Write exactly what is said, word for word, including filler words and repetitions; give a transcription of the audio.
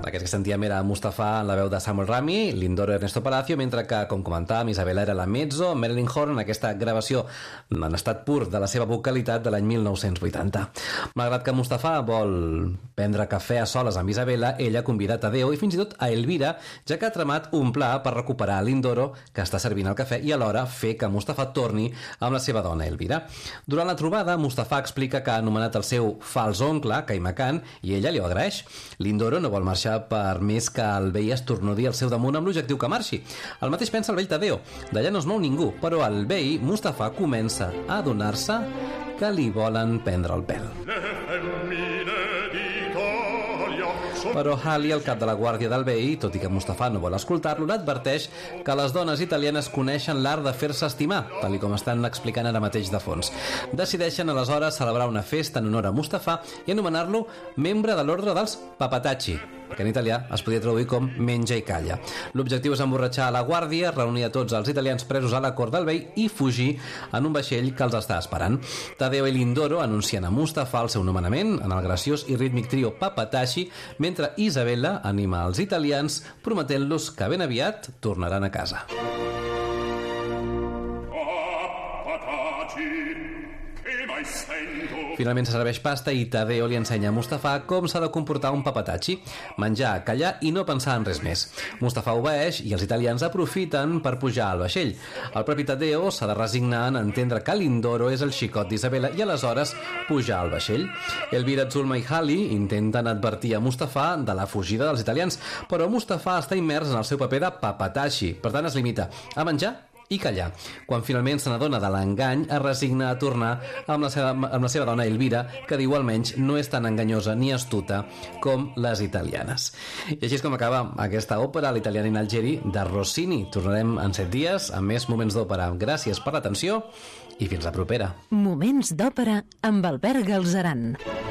Aquest que sentíem era Mustafa en la veu de Samuel Rami, Lindoro Ernesto Palacio, mentre que, com comentàvem, Isabella era la mezzo, Marilyn Horne en aquesta gravació en estat pur de la seva vocalitat de l'any mil nou-cents vuitanta. Malgrat que Mustafa vol prendre cafè a soles amb Isabella, ella convida Tadeo i fins i tot a Elvira, ja que ha tramat un pla per recuperar Lindoro, que està servint el cafè, i alhora fer que Mustafa torni amb la seva dona, Elvira. Durant la trobada, Mustafa explica que ha anomenat el seu fals oncle, Kaimakan, i ella li ho agraeix. Lindoro no vol marxar per més que el vell es tornudi al seu damunt amb l'objectiu que marxi. El mateix pensa el vell Tadeo. D'allà no es mou ningú, però el vell Mustafa comença a adonar-se que li volen prendre el pèl. Però Hali, el cap de la guàrdia del vell, tot i que Mustafa no vol escoltar-lo, l'adverteix que les dones italianes coneixen l'art de fer-se estimar, tal com estan explicant ara mateix de fons. Decideixen aleshores celebrar una festa en honor a Mustafa i anomenar-lo membre de l'ordre dels Papatacci, que en italià es podia traduir com menja i calla. L'objectiu és emborratxar a la guàrdia, reunir a tots els italians presos a la cort del vell i fugir en un vaixell que els està esperant. Tadeo i Lindoro anuncien a Mustafa el seu nomenament en el graciós i rítmic trio Papatacci, mentre Isabella anima els italians prometent-los que ben aviat tornaran a casa. Finalment se serveix pasta i Tadeo li ensenya a Mustafa com s'ha de comportar un papatacci, menjar, callar i no pensar en res més. Mustafa obeeix i els italians aprofiten per pujar al vaixell. El propi Tadeo s'ha de resignar en entendre que Lindoro és el xicot d'Isabella i aleshores pujar al vaixell. Elvira, Zulma i Hali intenten advertir a Mustafa de la fugida dels italians, però Mustafa està immers en el seu paper de papatacci, per tant es limita a menjar i callar. Quan finalment se n'adona de l'engany, es resigna a tornar amb la, seva, amb la seva dona Elvira, que diu almenys no és tan enganyosa ni astuta com les italianes. I així és com acaba aquesta òpera, l'Italiana in Algeri, de Rossini. Tornarem en set dies amb més moments d'òpera. Gràcies per l'atenció i fins la propera. Moments d'òpera amb Albert Galzeran.